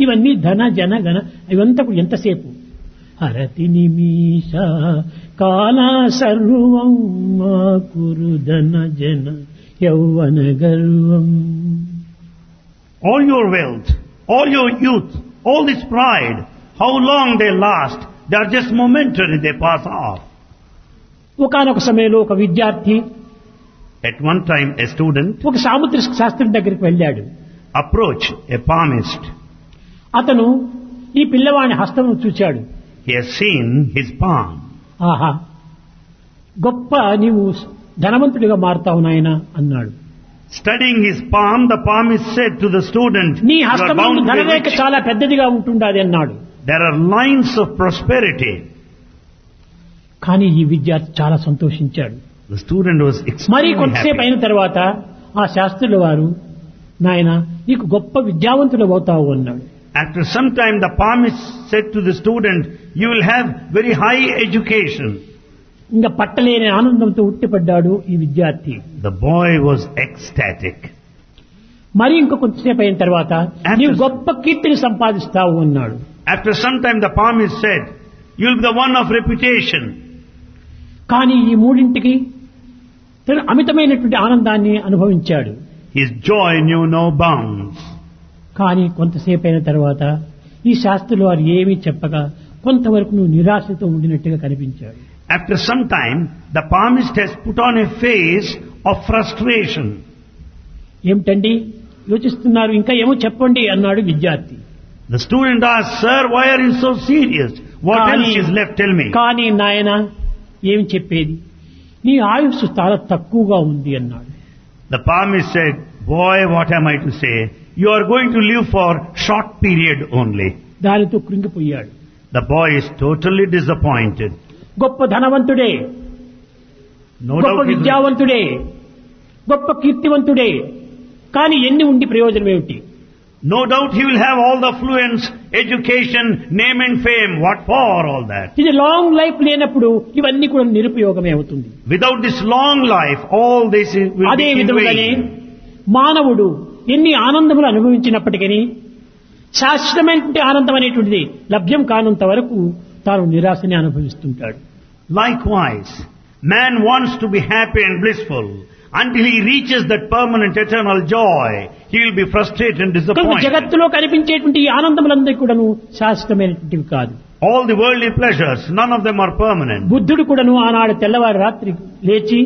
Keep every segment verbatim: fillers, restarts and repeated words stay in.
ఇవన్నీ ధన జన గణ ఇవంతా కూడా ఎంతసేపు హరతి నిమిష కాల సర్వం మా కురు ధన జన యౌవన గర్వం. All your wealth, all your youth, all this pride, how long they last? They are just momentary, they pass off. ఒకానొక సమయంలో ఒక విద్యార్థి At one time, a student ఒక సాముద్రిక శాస్త్రం దగ్గరికి వెళ్ళాడు. approached a palmist. అతను ఈ పిల్లవాని హస్తమును చూశాడు. He has seen his palm. ఆహా, గొప్ప నీవు ధనవంతుడిగా మారుతావు నాయనా అన్నాడు. Studying his palm, the palmist said to the student, నీ "You are హస్తము bound to be ధనరేఖ rich. చాలా పెద్దదిగా ఉంటుండాది అన్నాడు. There are lines of prosperity." కానీ ఈ విద్యార్థి చాలా సంతోషించాడు. The student was మరి extremely కొంతసేపు happy. అయిన తర్వాత ఆ శాస్త్రుల వారు నాయన నీకు గొప్ప విద్యావంతుడు అవుతావు అన్నాడు. After some time, the palmist said to the student, "You will have very high education." ఇంకా పట్టలేని ఆనందంతో ఉట్టిపడ్డాడు ఈ విద్యార్థి. The boy was ecstatic. మరి ఇంక కొంతసేపు అయిన తర్వాత After- నీవు గొప్ప కీర్తిని సంపాదిస్తావు అన్నాడు. After some time, the palmist said, "You will be the one of reputation." కానీ ఈ మూడింటికి తను అమితమైనటువంటి ఆనందాన్ని అనుభవించాడు. His joy knew no bounds. కానీ కొంతసేపు అయిన తర్వాత ఈ శాస్త్రులు వారు ఏమీ చెప్పగా కొంతవరకు నువ్వు నిరాశతో ఉండినట్టుగా కనిపించాడు. After some time, the palmist has put on a face of frustration. ఏమిటండి యోచిస్తున్నారు, ఇంకా ఏమో చెప్పండి అన్నాడు విద్యార్థి. The student asked, "Sir, why are you so serious? What కానీ- else is left? Tell me." కానీ నాయన ఏమి చెప్పేది, నీ ఆయుస్సు చాలా తక్కువగా ఉంది అన్నాడు. The palmist said, "Boy, what am I to say? You are going to live for short period only." దానితో కృంగిపోయాడు. The boy is totally disappointed. గొప్ప ధనవంతుడే, No గొప్ప doubt, he is- విద్యావంతుడే, గొప్ప కీర్తివంతుడే, కానీ ఎన్ని ఉండి ప్రయోజనం ఏమిటి? no doubt he will have all the affluence, education, name and fame. What for all that? ఇది లాంగ్ లైఫ్ లేనప్పుడు ఇవన్నీ కూడా నిరుపయోగమే అవుతుంది. Without this long life, all this is- will అదే be in విధముగానే vain. మానవుడు ఎన్ని ఆనందములు అనుభవించినప్పటికీ శాశ్వతమైనటువంటి ఆనందం అనేటువంటిది లభ్యం కానంత వరకు తాను నిరాశని అనుభవిస్తుంటాడు. Likewise, man wants to be happy and blissful. Until he reaches that permanent eternal joy, he will be frustrated and కనుక disappointed. జగత్తులో కనిపించేటువంటి ఈ ఆనందములందరూ కూడాను శాశ్వతమైనటువంటివి కాదు. All the worldly pleasures, none of them are permanent. బుద్ధుడు కూడాను ఆనాడు తెల్లవారి రాత్రి లేచి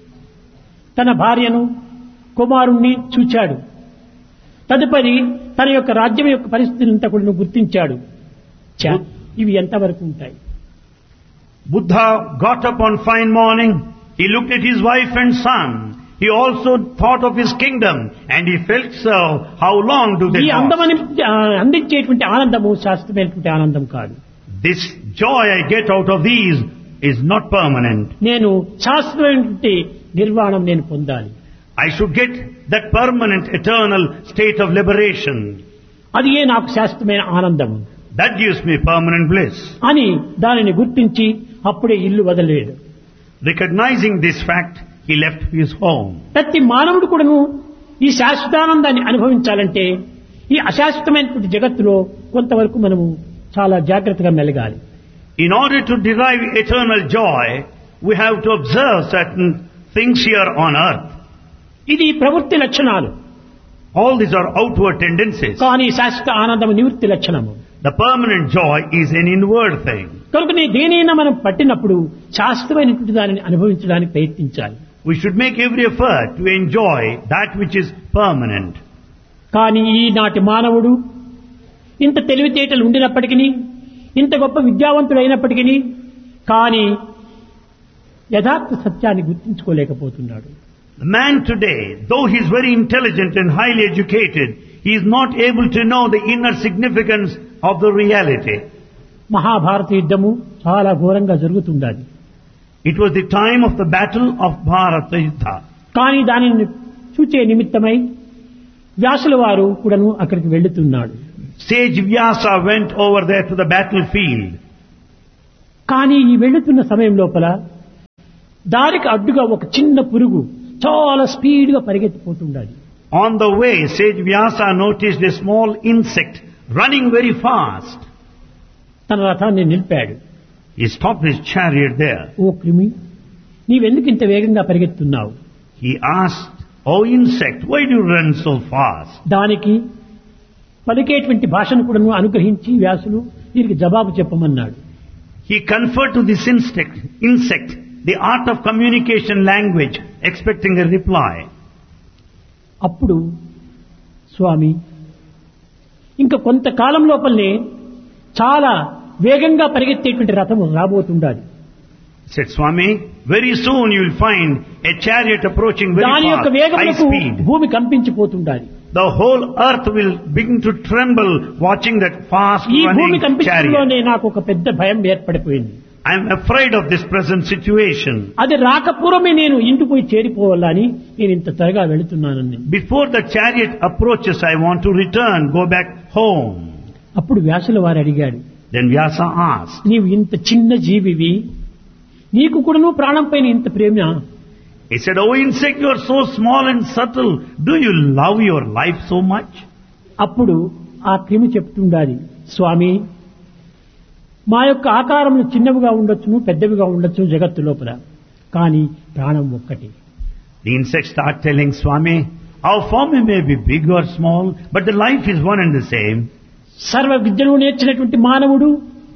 తన భార్యను కుమారుణ్ణి చూచాడు. తదుపరి తన యొక్క రాజ్యం యొక్క పరిస్థితినంతా కూడా గుర్తించాడు. ఛ, ఇవి ఎంతవరకు ఉంటాయి? Buddha got up on fine morning, he looked at his wife and son, he also thought of his kingdom, and he felt so, how long do they ఈ last? అందమని అందించేటువంటి ఆనందము శాశ్వతమైనటువంటి ఆనందం కాదు. This joy I get out of these is not permanent. నేను శాశ్వతమైనటువంటి నిర్వాణం నేను పొందాలి. I should get that permanent eternal state of liberation. అది ఏ నాకు శాశ్వతమైన ఆనందము That gives me permanent bliss. అని దానిని గుర్తించి అప్పుడే ఇల్లు వదలలేడు. Recognizing this fact, he left his home. ప్రతి మానవుడు కూడాను ఈ శాశ్వతానందాన్ని అనుభవించాలంటే ఈ అశాశ్వతమైనటువంటి జగత్తులో కొంతవరకు మనము చాలా జాగ్రత్తగా మెలగాలి. In order to derive eternal joy, we have to observe certain things here on earth. ఇది ప్రవృత్తి లక్షణాలు. All these are outward tendencies. కానీ శాశ్వత ఆనందం నివృత్తి లక్షణము. The permanent joy is an inward thing. కనుక దేనైనా మనం పట్టినప్పుడు శాశ్వతమైనటువంటి దానిని అనుభవించడానికి ప్రయత్నించాలి. We should make every effort to enjoy that which is permanent. కానీ ఈనాటి మానవుడు ఇంత తెలివితేటలు ఉండినప్పటికీ, ఇంత గొప్ప విద్యావంతుడు అయినప్పటికీ కానీ యథార్థ సత్యాన్ని గుర్తించుకోలేకపోతున్నాడు. The man today, though he is very intelligent and highly educated, he is not able to know the inner significance of the reality. Mahabharata యుద్ధము చాలా ఘోరంగా జరుగుతుండాలి. It was the time of the battle of Bharata Yuddha. కానీ దానిని చూచే నిమిత్తమై వ్యాసుల వారు కూడాను అక్కడికి వెళ్తున్నాడు. Sage Vyasa went over there to the battlefield. కానీ ఈ వెళ్తున్న సమయం లోపల దారికి అడ్డుగా ఒక చిన్న పురుగు చాలా స్పీడ్ గా పరిగెత్తిపోతుండాలి. On the way, Sage Vyasa noticed a small insect running very fast. తన రథాన్ని నిలిపాడు. He stopped his chariot there. ఓ క్రిమి, నీవెందుకు ఇంత వేగంగా పరిగెత్తున్నావు? He asked, "Oh insect, why do you run so fast?" దానికి పలికేటువంటి భాషను కూడా అనుగ్రహించి వ్యాసులు దీనికి జవాబు చెప్పమన్నాడు. He conferred to this insect, insect the art of communication language, expecting a reply. అప్పుడు స్వామి, ఇంకా కొంతకాలం లోపలనే చాలా వేగంగా పరిగెత్తేటువంటి రథము రాబోతుండాలి. Said Swami, very soon you will find a chariot approaching very దాని యొక్క fast, high వేగములకు speed. భూమి కంపించిపోతుండాలి. The whole earth will begin to tremble watching that fast ఈ భూమి running chariot. కంపించడంలోనే నాకు ఒక పెద్ద భయం ఏర్పడిపోయింది. I am afraid of this present situation. అది రాకపూర్వమే నేను ఇంటికి పోయి చేరిపోవాలని నేను ఇంత త్వరగా వెళుతున్నానని. Before the chariot approaches, I want to return, go back home. అప్పుడు వ్యాసుల వారు అడిగాడు, Then Vyasa asked, నీవు ఇంత చిన్న జీవివి, నీకు కూడాను ప్రాణం పైన ఇంత ప్రేమ? he said, "Oh insect, you are so small and subtle. Do you love your life so much?" అప్పుడు ఆ క్రిమి చెప్తుండాలి, స్వామి, మా యొక్క ఆకారములు చిన్నవిగా ఉండొచ్చును, పెద్దవిగా ఉండొచ్చు జగత్తు లోపల, కానీ ప్రాణం ఒక్కటి. The insect start telling Swami, our form may be big or small, but the life is one and the same. సర్వ విద్యను నేర్చినటువంటి మానవుడు,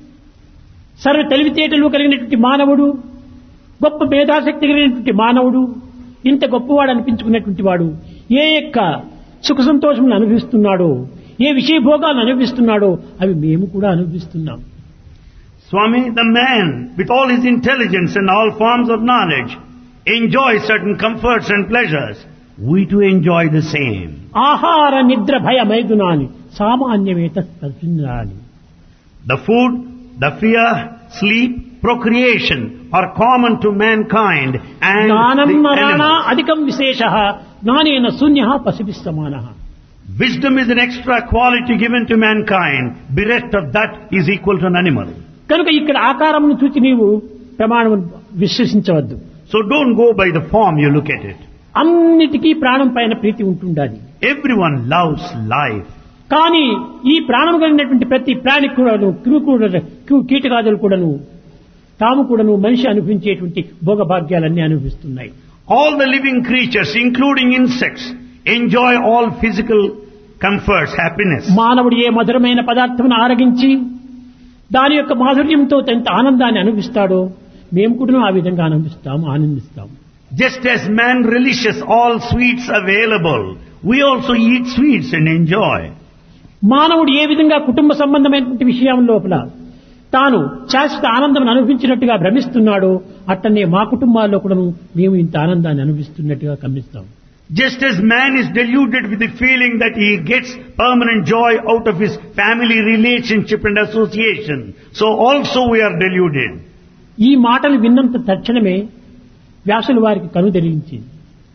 సర్వ తెలివితేటలు కలిగినటువంటి మానవుడు, గొప్ప మేధాశక్తి కలిగినటువంటి మానవుడు, ఇంత గొప్పవాడు అనిపించుకున్నటువంటి వాడు ఏ యొక్క సుఖ సంతోషములను అనుభవిస్తున్నాడో, ఏ విషయ భోగాలను అనుభవిస్తున్నాడో అవి మేము కూడా అనుభవిస్తున్నాం. Swami, the man with all his intelligence and all forms of knowledge enjoys certain comforts and pleasures. We too enjoy the same. ఆహార నిద్ర భయ మైదునాని సామాన్యమేత స్పర్శించాలి. The food, the fear, sleep, procreation are common to mankind and జ్ఞానం the నరాణా animals. అధికం విశేషః జ్ఞానేన శూన్యః పశుభిః సమానః. Wisdom is an extra quality given to mankind. Bereft of that is equal to an animal. కనుక ఇక్కడ ఆకారమును చూచి నీవు ప్రమాణం విశ్వసించవద్దు. So don't go by the form you look at it. అన్నిటికీ ప్రాణం పైన ప్రీతి ఉంటుండాలి. Everyone loves life. కానీ ఈ ప్రాణం కలిగినటువంటి ప్రతి ప్రాణి కూడాను, క్రిమి కూడా, కీటకాదులు కూడాను తాము కూడాను మనిషి అనుభవించేటువంటి భోగభాగ్యాలన్నీ అనుభవిస్తున్నాయి. All the living creatures, including insects, enjoy all physical comforts, happiness. మానవుడు ఏ మధురమైన పదార్థమును ఆరగించి దాని యొక్క మాధుర్యంతో ఎంత ఆనందాన్ని అనుభవిస్తాడో మేము కూడా ఆ విధంగా అనుభవిస్తాము, ఆనందిస్తాము. Just as man relishes all sweets available, we also eat sweets and enjoy. మానవుడు ఏ విధంగా కుటుంబ సంబంధమైనటువంటి విషయం లోపల తాను శాశ్వత ఆనందం అనుభవించినట్టుగా భ్రమిస్తున్నాడో అట్టనే మా కుటుంబాల్లో కూడా మేము ఇంత ఆనందాన్ని అనుభవిస్తున్నట్టుగా గమనిస్తాం. Just as man is deluded with the feeling that he gets permanent joy out of his family relationship and association, so also we are deluded. ఈ మాటలు విన్నంత తక్షణమే వ్యాసుల వారికి కను తెరిచింది.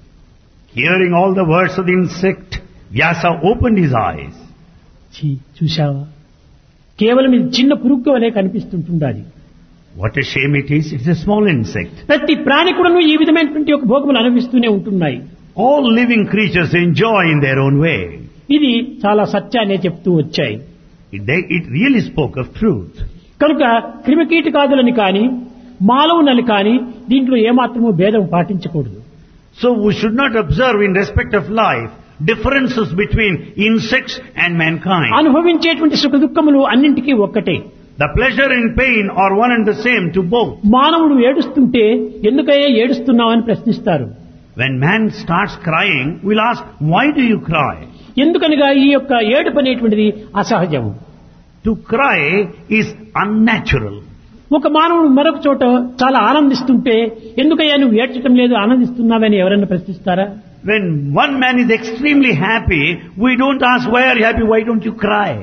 Hearing all the words of the insect, Vyasa opened his eyes. ఛీ, చూశావా, కేవలం ఇది చిన్న పురుగు వలె కనిపిస్తుంటుండాలి. What a shame it is, it's a small insect. ప్రతి ప్రాణి కూడాను ఈ విధమైనటువంటి ఒక భోగములు అనుభవిస్తూనే ఉంటున్నాయి. All living creatures enjoy in their own way. ఇది చాలా సత్యాన్ని చెప్తూ వచ్చాయి. It, they, it really spoke of truth. కనుక క్రిమికీటకాదులని కానీ మానవులని కానీ దీంట్లో ఏమాత్రమూ భేదం పాటించకూడదు. So we should not observe in respect of life differences between insects and mankind. అనుభవించేటువంటి సుఖ దుఃఖములు అన్నింటికీ ఒక్కటే. The pleasure and pain are one and the same to both. మానవుడు ఏడుస్తుంటే ఎందుకయ్యా ఏడుస్తున్నావని ప్రశ్నిస్తారు. When man starts crying, we'll ask, why do you cry? ఎందుకనగా ఈ యొక్క ఏడుపు అనేటువంటిది అసహజము. To cry is unnatural. ఒక మానవుడు మరొక చోట చాలా ఆనందిస్తుంటే ఎందుకయ్యా నువ్వు ఏడ్చడం లేదు, ఆనందిస్తున్నావని ఎవరైనా ప్రశ్నిస్తారా? When one man is extremely happy, we don't ask, why are you happy, why don't you cry?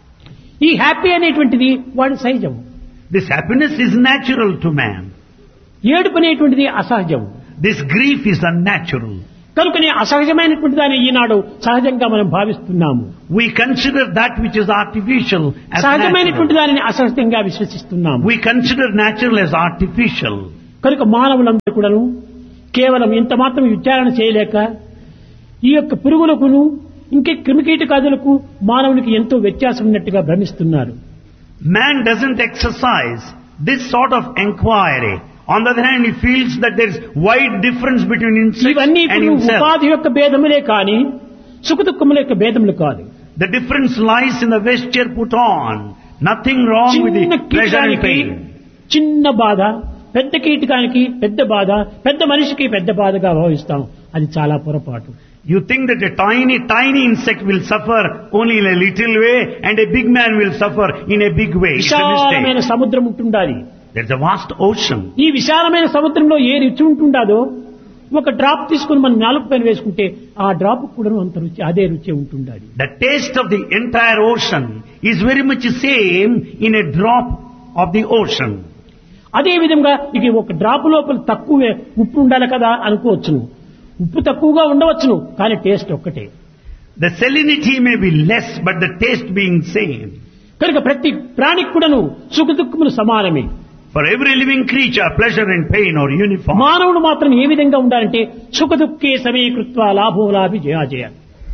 ఈ హ్యాపీ అనేటువంటిది వాడి సహజం. This happiness is natural to man. ఏడుపు అనేటువంటిది అసహజం. This grief is unnatural. కనుకనే అసహజమైనటువంటి దాన్ని ఈనాడు సహజంగా మనం భావిస్తున్నాము. We consider that which is artificial as సహజమైనటువంటి natural. దానిని అసహజంగా విశ్వసిస్తున్నాము. We consider natural as artificial. కనుక మానవులందరూ కూడాను కేవలం ఇంత మాత్రం విచారణ చేయలేక ఈ యొక్క పురుగులకును ఇంకే క్రిమికీటకాదులకు మానవునికి ఎంతో వ్యత్యాసం ఉన్నట్టుగా భ్రమిస్తున్నారు. Man doesn't exercise this sort of inquiry. On the other hand, he feels that there is wide difference between insects ఇవన్నీ and ఇప్పుడు himself. ఉపాధి యొక్క భేదములే కానీ సుఖదుఖముల యొక్క భేదములు కాదు. The difference lies in the vesture put on. Nothing wrong with చిన్న the pleasure and కీటకానికి pain. చిన్న బాధ, పెద్ద కీటకానికి పెద్ద బాధ, పెద్ద మనిషికి పెద్ద బాధగా భావిస్తాం. అది చాలా పొరపాటు. You think that a tiny, tiny insect will suffer only in a little way and a big man will suffer in a big way. It's a విశాలమైన mistake. సముద్రం ఉంటుండాలి. There's a vast ocean. ఈ విశాలమైన సముద్రంలో ఏ రుచి ఉంటుండాదో ఒక drop తీసుకుని మనం నాలుగు పైన వేసుకుంటే ఆ డ్రాప్ కూడా అంత రుచి, అదే రుచి ఉంటుండాలి. The taste of the entire ocean is very much the same in a drop of the ocean. అదే విధంగా ఇక ఒక డ్రాప్ లోపల తక్కువ ఉప్పు ఉండాలి కదా అనుకోవచ్చును. ఉప్పు తక్కువగా ఉండవచ్చును, కానీ టేస్ట్ ఒక్కటే. The salinity may be less, but the taste being same. కనుక ప్రతి ప్రాణికి కూడాను సుఖ దుఃఖములు సమానమే. For every living creature, pleasure and pain are uniform. మానవుడు మాత్రం ఏ విధంగా ఉండాలంటే సుఖ దుఃఖే సమీకృత్వ లాభోలాభి జయాజయ.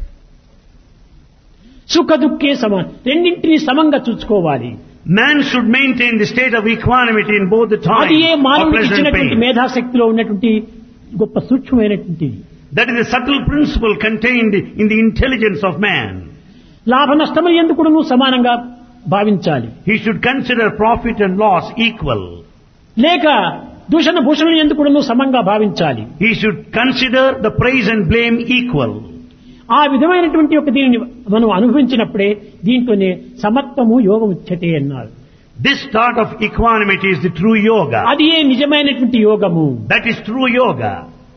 సుఖ దుఃఖే సమ రెండింటినీ సమంగా చూసుకోవాలి. Man should maintain the state of equanimity in both the అది ఏ time of మానవుడికి pleasure and ఇచ్చినటువంటి pain. మేధాశక్తిలో ఉన్నటువంటి గొప్ప సూక్ష్మమైనటువంటిది. That is a subtle principle contained in the intelligence of man. లాభ నష్టములు ఎందుకు కూడాను సమానంగా భావించాలి. He should consider profit and loss equal. లేక దూషణ భూషణలు ఎందుకు కూడాను సమంగా భావించాలి. He should consider the praise and blame equal. ఆ విధమైనటువంటి ఒక దీనిని మనం అనుభవించినప్పుడే దీంట్లోనే సమత్వము యోగం ఉచ్యతే అన్నారు. This start of equanimity is the true yoga. అది ఏ నిజమైనటువంటి యోగము. That is true yoga.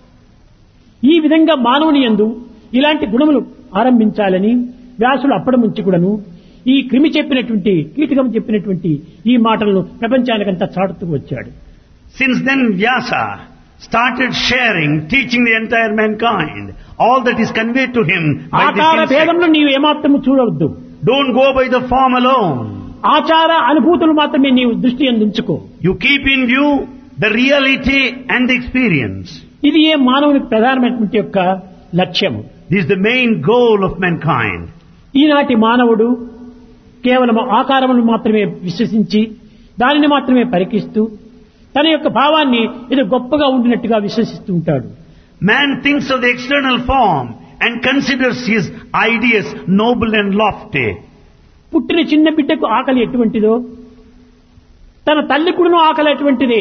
ఈ విధంగా మానవుని యందు ఇలాంటి గుణములు ఆరంభించాలని వ్యాసుడు అప్పటి నుంచి కూడాను ఈ క్రిమి చెప్పినటువంటి కీటకం చెప్పినటువంటి ఈ మాటలను ప్రపంచానికంతా చాటుతూ వచ్చాడు. Since then Vyasa started sharing, teaching the entire mankind all that is conveyed to him by this ఆకార insect. భేదంలో నీవు ఏమాత్రము చూడవద్దు. Don't go by the form alone. ఆచార అనుభూతులు మాత్రమే నీవు దృష్టి అందించుకో. You keep in view the reality and the experience. ఇది ఏ మానవునికి ప్రధానమైనటువంటి యొక్క లక్ష్యము. This is the main goal of mankind. ఈనాటి మానవుడు కేవలం ఆకారమును మాత్రమే విశ్వసించి దానిని మాత్రమే పరికిస్తూ తన యొక్క భావాన్ని ఇది గొప్పగా ఉండినట్టుగా విశ్వసిస్తూ ఉంటాడు. Man thinks of the external form and considers his ideas noble and lofty. పుట్టిన చిన్న బిడ్డకు ఆకలి ఎటువంటిదో తన తల్లి కూడాను ఆకలి ఎటువంటిదే.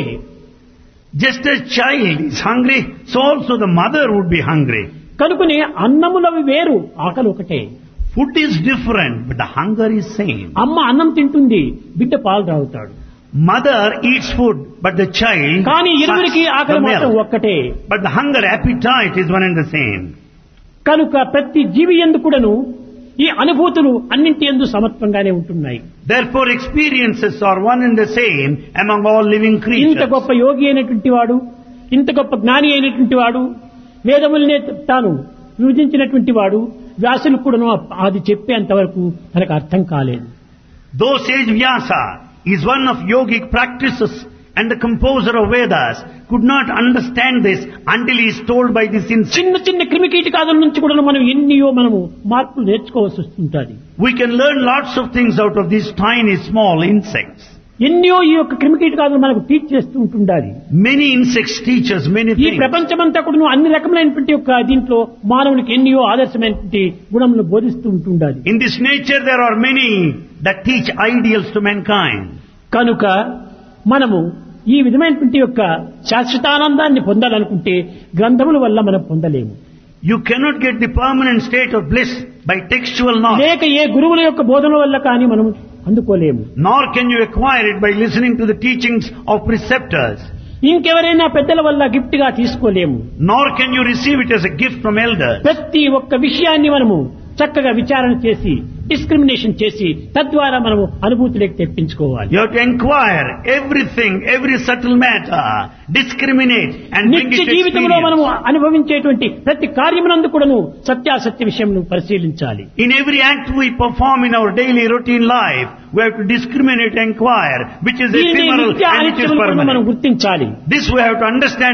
Just as child is hungry, so also the mother would be hungry. కనుకనే అన్నములవి వేరు, ఆకలి ఒకటే. Food is different, but the hunger is same. అమ్మ అన్నం తింటుంది, బిడ్డ పాలు తాగుతాడు. Mother eats food, but the child కానీ ఇరువురికి sucks ఆకలి the మాత్రం milk. ఒక్కటే. But the hunger appetite is one and the same. కనుక ప్రతి జీవి యందు కూడాను ఈ అనుభూతులు అన్నింటి యందు సమత్వంగానే ఉంటున్నాయి. Therefore experiences are one and the same among all living ఇంత creatures. గొప్ప యోగి అయినటువంటి వాడు, ఇంత గొప్ప జ్ఞాని అయినటువంటి వాడు, వేదములనే తాను విభజించినటువంటి వాడు వ్యాసులు కూడాను అది చెప్పేంత వరకు మనకు అర్థం కాలేదు. Though sage Vyasa is one of yogic practices and the composer of Vedas, could not understand this until he is told by this insect. చిన్న చిన్న క్రిమికీటకాదుల నుంచి కూడా మనం ఎన్నియో మనము మార్పులు నేర్చుకోవాల్సి వస్తుంటుంది. We can learn lots of things out of these tiny small insects. ఎన్నో ఈ యొక్క క్రిమికీటకాదులు మనకు టీచ్ చేస్తూ ఉంటుండాలి. Many insects teach us many ఈ things. ప్రపంచమంతా కూడా అన్ని రకమైనటువంటి యొక్క దీంట్లో మానవునికి ఎన్నో ఆదర్శమైనటువంటి గుణములు బోధిస్తూ ఉంటుండాలి. In this nature there are many that teach ideals to mankind. కనుక మనము ఈ విధమైనటువంటి యొక్క శాశ్వతానందాన్ని పొందాలనుకుంటే గ్రంథముల వల్ల మనం పొందలేము. You cannot get the permanent state of bliss by textual knowledge. లేక ఏ గురువుల యొక్క బోధన వల్ల కానీ మనం అందుకోలేము. Nor can you acquire it by listening to the teachings of preceptors. ఇంకెవరైనా పెద్దల వల్ల గిఫ్ట్ గా తీసుకోలేము. Nor can you receive it as a gift from elders. ప్రతి ఒక్క విషయాన్ని మనము చక్కగా విచారణ చేసి డిస్క్రిమినేషన్ చేసి తద్వారా మనము అనుభూతిలోకి తెప్పించుకోవాలి. You have to inquire everything, every subtle matter, discriminate and bring నిత్య it to జీవితంలో మనము experience. అనుభవించేటువంటి ప్రతి కార్యమునందు కూడాను సత్యాసత్య విషయం పరిశీలించాలి. In every act we perform in our daily routine life, we have to discriminate, inquire, which is దీనిని ephemeral నిత్య and which is అనిత్యములను మనం permanent. గుర్తించాలి. This we have to understand the sense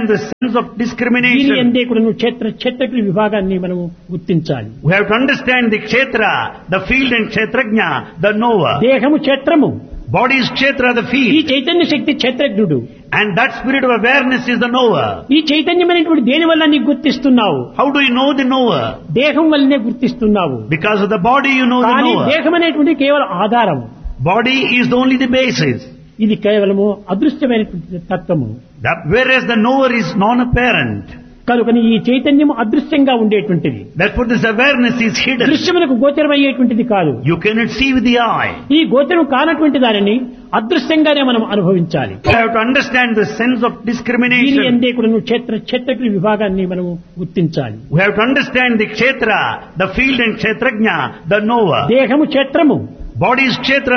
sense of దీని discrimination. ఎందే కూడా నువ్వు క్షేత్ర క్షేత్రజ్ఞ విభాగాన్ని మనము గుర్తించాలి. We have to understand the kshetra, the field, and kshetrajna, the knower. దేహము క్షేత్రము, Body is kshetra, the ఈ field. చైతన్య శక్తి క్షేత్రజ్ఞుడు. And that spirit of awareness is the knower. ఈ చైతన్యమైనటువంటి దేని వల్ల నీకు గుర్తిస్తున్నావు? How do you know the knower? దేహం వల్లనే గుర్తిస్తున్నావు. Because of the body you know the కానీ knower. దేహం అనేటువంటి కేవలం ఆధారం. Body is only the basis. ఇది కేవలము అదృశ్యమైనటువంటి తత్వము. That, whereas the knower is non-apparent. కనుకని ఈ చైతన్యము అదృశ్యంగా ఉండేటువంటిది. Therefore this awareness is hidden. దృశ్యమునకు గోచరమయ్యేటువంటిది కాదు. You cannot see with the eye. ఈ గోచరం కానటువంటి దానిని అదృశ్యంగానే మనం అనుభవించాలి. You have to understand the sense of దీని discrimination. ఎందే కూడా నువ్వు క్షేత్ర క్షేత్రజ్ఞ విభాగాన్ని మనం గుర్తించాలి. We have to understand the kshetra, the field, and kshetrajna, the knower. దేహము క్షేత్రము, Body is kshetra,